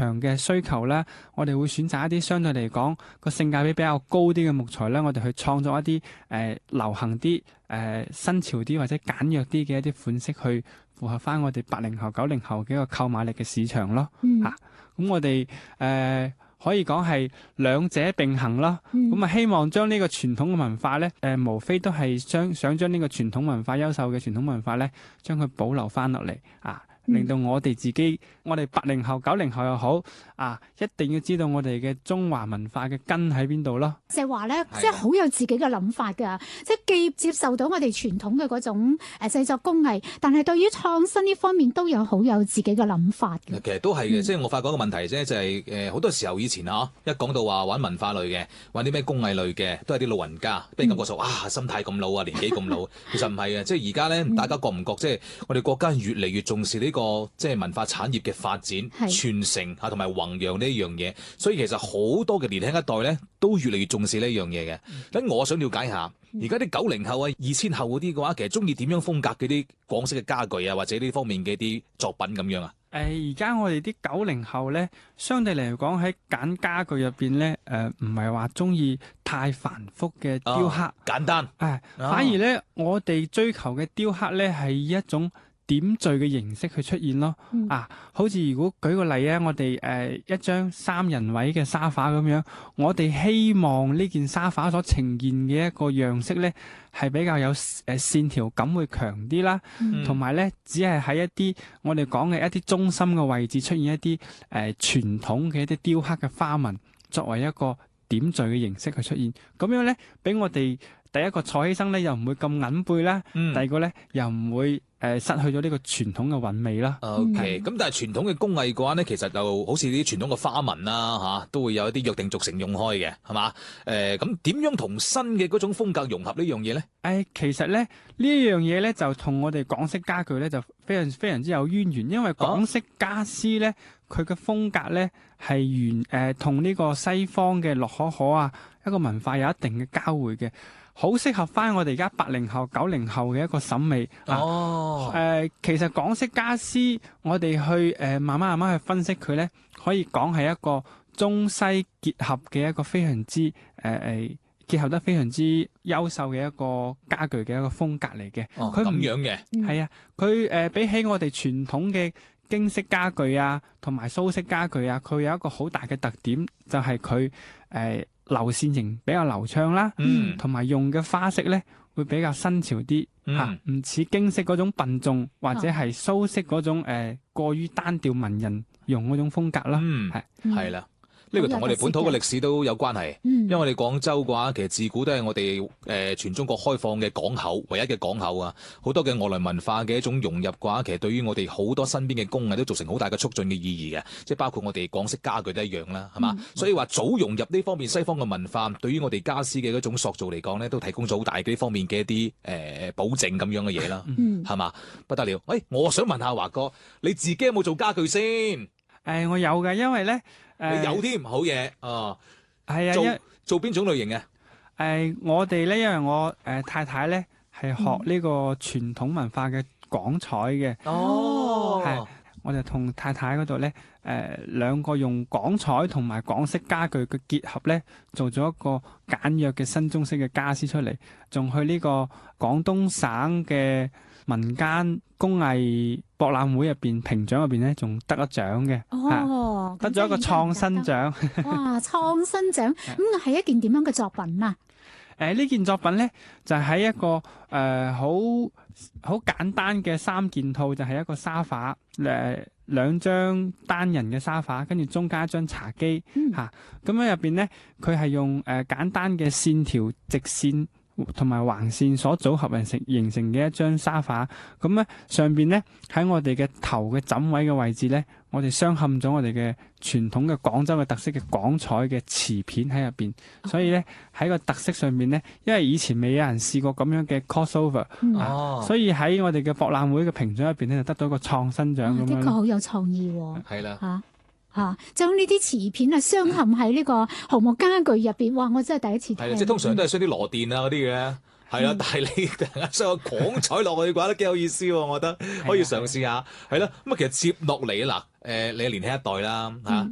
場嘅需求咧，我哋會選擇一啲相對嚟講個性價比比較高啲嘅木材咧，我哋去創作一啲流行啲、新潮啲或者簡約啲嘅一啲款式，去符合翻我哋80後、90後嘅一個購買力嘅市場咯。咁我哋可以講係兩者並行咯。咁希望將呢個傳統嘅文化咧，無非都係想將呢個傳統文化優秀嘅傳統文化咧，將佢保留翻落嚟令到我哋自己，我哋80後、90後又好一定要知道我哋嘅中華文化嘅根喺邊度咯。 就係話咧，即係好有自己嘅諗法㗎，即係既接受到我哋傳統嘅嗰種製作工藝，但係對於創新呢方面都有好有自己嘅諗法嘅。 其實都係嘅，即係我發覺一個問題啫，就係好多時候以前一講到話玩文化類嘅，玩啲咩工藝類嘅，都係啲老人家，俾人感覺上心態咁老年紀咁老。其實唔係嘅，即係而家咧，大家覺唔覺即係我哋國家越嚟越重視呢個即係文化產業嘅發展、傳承同埋弘揚呢樣嘢，所以其實好多嘅年輕一代咧都越嚟越重視呢樣嘢嘅。咁我想了解下，而家啲90後2000後嗰啲嘅話，其實中意點樣風格嘅啲廣式嘅家具或者呢方面嘅啲作品咁樣啊？ 而家我哋啲90後咧，相對嚟講喺揀家具入邊咧，唔係話中意太繁複嘅雕刻， 簡單。 反而咧，我哋追求嘅雕刻咧係一種點綴嘅形式去出現咯。好似如果舉個例啊，我哋一張3人位嘅沙發咁樣，我哋希望呢件沙發所呈現嘅一個樣式咧，係比較有線條感會強啲啦，同埋咧只係喺一啲我哋講嘅一啲中心嘅位置出現一啲傳統嘅一啲雕刻嘅花紋，作為一個點綴嘅形式去出現。咁樣咧，俾我哋第一個坐起身咧又唔會咁揞背啦，第二個咧又唔會失去咗呢個傳統嘅韻味啦。 OK，咁但係傳統嘅工藝嘅話咧，其實就好似啲傳統嘅花紋啦，都會有一啲約定俗成用開嘅，係嘛？咁點樣同新嘅嗰種風格融合呢樣嘢咧？ 其實咧呢一樣嘢咧就同我哋港式家具咧就非常之有淵源，因為港式家私咧佢嘅風格咧係同呢個西方嘅洛可可一個文化有一定嘅交匯嘅。好適合翻我哋而家80後、90後嘅一個審美。其實港式家私，我哋去慢慢去分析佢咧，可以講係一個中西結合嘅一個非常之結合得非常之優秀嘅一個家具嘅一個風格嚟嘅。 佢咁樣嘅， 係佢比起我哋傳統嘅京式家具同埋蘇式家具佢有一個好大嘅特點，就係佢流線型比較流暢啦，同埋用嘅花色咧會比較新潮啲，唔似京式嗰種笨重或者係蘇式嗰種過於單調文人用嗰種風格啦。 係啦。呢個同我哋本土嘅歷史都有關係，因為我哋廣州嘅話，其實自古都係我哋全中國開放嘅港口，唯一嘅港口啊！好多嘅外來文化嘅一種融入嘅話，其實對於我哋好多身邊嘅工藝都造成好大嘅促進嘅意義嘅，即係包括我哋港式家具都一樣啦，係嘛？所以話早融入呢方面西方嘅文化，對於我哋家私嘅嗰種塑造嚟講咧，都提供咗好大嘅呢方面嘅一啲保證咁樣嘅嘢啦，係嘛？不得了！我想問下華哥，你自己有冇做家具先？ 我有嘅，因為咧。 你有啲唔好嘢係啊， 做邊種類型嘅？ 我哋咧，因為我太太咧係學呢個傳統文化嘅廣彩嘅，我就同太太嗰度咧，兩個用廣彩同埋港式家具嘅結合咧，做咗一個簡約嘅新中式嘅家私出嚟，仲去呢個廣東省嘅民間工藝博覽會入邊評獎入邊咧，仲得咗獎嘅，得咗一個創新獎。 哇！創新獎咁係一件點樣嘅作品啊？ 呢件作品咧就喺一個好簡單嘅3件套，就係一個沙發，兩張單人嘅沙發，跟住中間一張茶几咁樣入邊咧，佢係用簡單嘅線條直線同埋橫線所組合形成嘅一張沙發。咁咧上邊咧喺我哋嘅頭嘅枕位嘅位置咧，我哋鑲嵌咗我哋嘅傳統嘅廣州嘅特色嘅廣彩嘅瓷片喺入邊，所以咧喺個特色上面咧，因為以前未有人試過咁樣嘅 crossover，所以喺我哋嘅博覽會嘅評獎入邊咧，就得到一個創新獎咁樣。 的確好有創意喎。 係啦。 將呢啲瓷片鑲嵌喺呢個紅木家具入邊，哇！我真係第一次睇。 即係通常都係鑲啲螺鈿嗰啲嘅，係啦。但係你突然間鑲個廣彩落去嘅話，都幾有意思喎，我覺得可以嘗試下。係啦，咁其實接落嚟你係年輕一代啦，